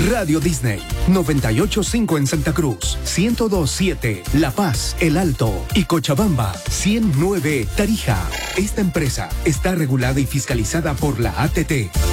Radio Disney, 98.5 en Santa Cruz, 102.7 La Paz, El Alto y Cochabamba, 100.9 Tarija. Esta empresa está regulada y fiscalizada por la ATT.